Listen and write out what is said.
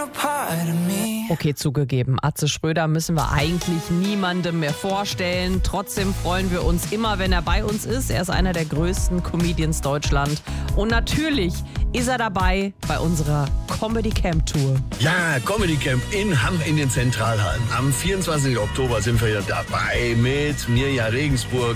Okay, zugegeben, Atze Schröder müssen wir eigentlich niemandem mehr vorstellen. Trotzdem freuen wir uns immer, wenn er bei uns ist. Er ist einer der größten Comedians Deutschland. Und natürlich ist er dabei bei unserer Comedy Camp Tour. Ja, Comedy Camp in Hamm in den Zentralhallen. Am 24. Oktober sind wir ja dabei mit Mirja Regensburg,